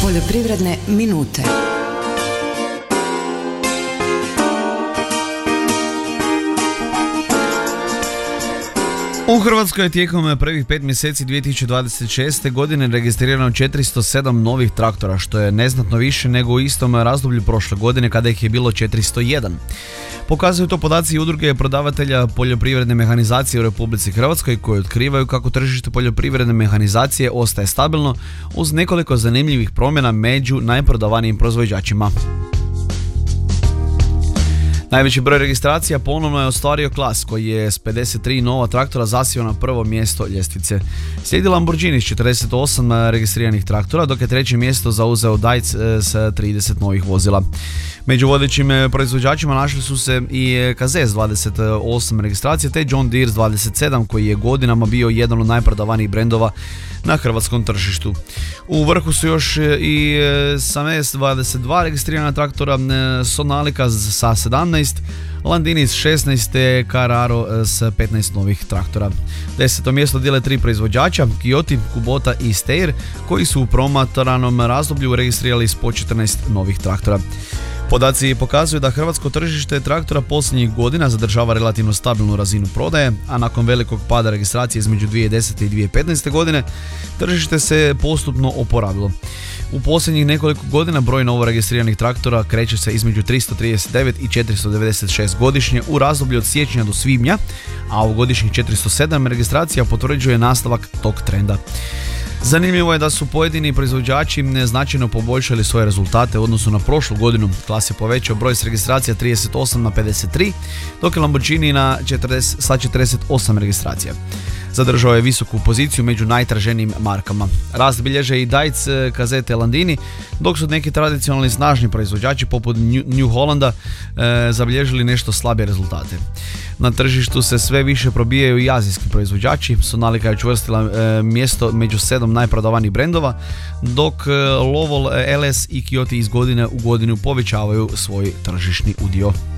Poljoprivredne minute. U Hrvatskoj je tijekom prvih 5 mjeseci 2026. godine registrirano 407 novih traktora, što je neznatno više nego u istom razdoblju prošle godine kada ih je bilo 401. Pokazuju to podaci udruge prodavatelja poljoprivredne mehanizacije u Republici Hrvatskoj, koji otkrivaju kako tržište poljoprivredne mehanizacije ostaje stabilno uz nekoliko zanimljivih promjena među najprodavanijim proizvođačima. Najveći broj registracija ponovno je ostvario Klas, koji je s 53 nova traktora zasio na prvo mjesto ljestvice. Slijedi Lamborghini s 48 registriranih traktora, dok je treće mjesto zauzeo Dajc s 30 novih vozila. Među vodećim proizvođačima našli su se i KZ s 28 registracija te John Deere s 27, koji je godinama bio jedan od najprodavanijih brendova na hrvatskom tržištu. U vrhu su još i Same s 22 registrirana traktora, Sonalika sa 17, Landini s 16 te Carraro s 15 novih traktora. 10. mjesto dijele 3 proizvođača, Kioti, Kubota i Steyr, koji su u promatranom razdoblju registrirali po 14 novih traktora. Podaci pokazuju da hrvatsko tržište traktora posljednjih godina zadržava relativno stabilnu razinu prodaje, a nakon velikog pada registracije između 2010. i 2015. godine tržište se postupno oporavilo. U posljednjih nekoliko godina broj novo registriranih traktora kreće se između 339 i 496 godišnje u razdoblju od siječnja do svibnja, a u godišnjih 407 registracija potvrđuje nastavak tog trenda. Zanimljivo je da su pojedini proizvođači značajno poboljšali svoje rezultate u odnosu na prošlu godinu. Klas je povećao broj s registracija 38 na 53, dok je Lamborghini sa 48 registracija. Zadržao je visoku poziciju među najtraženijim markama. Rast bilježe i Dajc, KZ te Landini, dok su neki tradicionalni snažni proizvođači poput New Hollanda zabilježili nešto slabije rezultate. Na tržištu se sve više probijaju i azijski proizvođači. Sonalika je učvrstila mjesto među 7 najprodavanijih brendova, dok Lovol, LS i Kioti iz godine u godinu povećavaju svoj tržišni udio.